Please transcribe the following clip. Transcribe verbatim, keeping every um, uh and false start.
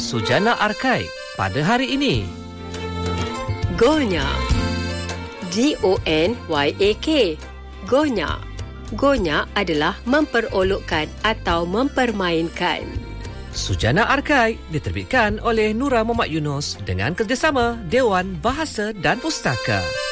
Sujana Arkai pada hari ini. Gonya. G O N Y A K. Gonya. Gonya adalah memperolokkan atau mempermainkan. Sujana Arkai diterbitkan oleh Nura Muhammad Yunus dengan kerjasama Dewan Bahasa dan Pustaka.